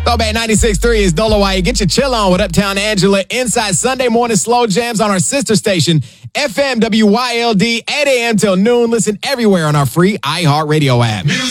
Throwback 96.3 is Dolawai. Get your chill on with Uptown Angela inside Sunday morning slow jams on our sister station, FM WYLD, 8 a.m. till noon. Listen everywhere on our free iHeartRadio app.